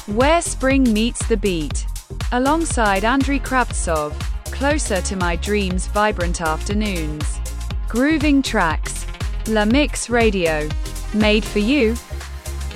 Where Spring Meets the Beat. Alongside Andriy Kravtsov, Closer to My Dreams, Vibrant Afternoons. Grooving tracks. La Mix Radio. Made for you.